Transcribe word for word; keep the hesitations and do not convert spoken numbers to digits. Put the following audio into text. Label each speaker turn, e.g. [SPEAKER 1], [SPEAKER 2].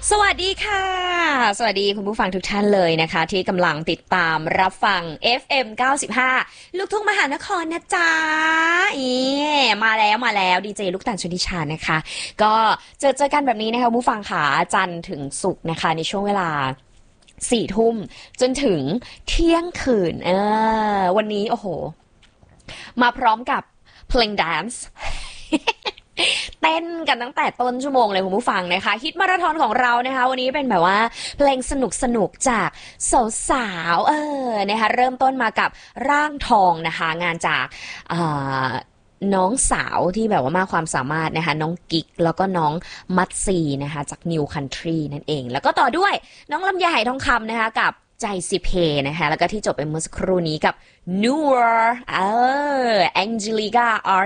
[SPEAKER 1] สวัสดีค่ะสวัสดีคุณผู้ฟังทุกท่านเลยนะคะที่กำลังติดตามรับฟัง เอฟ เอ็ม เก้าสิบห้า ลูกทุ่งมหานครนะจ๊ะอีมาแล้วมาแล้วดีเจลูกตาลชนิชานะคะก็เจอเจอกันแบบนี้นะคะคุณผู้ฟังค่ะจันทร์ถึงศุกร์นะคะในช่วงเวลาสี่ทุ่มจนถึงเที่ยงคืนเออวันนี้โอ้โหมาพร้อมกับเพลงแดนซ์เต้นกันตั้งแต่ต้นชั่วโมงเลยคุณผู้ฟังนะคะฮิตมาราธอนของเรานะคะวันนี้เป็นแบบว่าเพลงสนุกสนุกจากสาวๆเออนะคะเริ่มต้นมากับร่างทองนะคะงานจากน้องสาวที่แบบว่ามากความสามารถนะคะน้องกิ๊กแล้วก็น้องมัตซีนะคะจาก New Country นั่นเองแล้วก็ต่อด้วยน้องลำไยไหทองคำนะคะกับใจสิเพนะคะแล้วก็ที่จบไปเมื่อสักครู่นี้กับ Newer เออ Angelica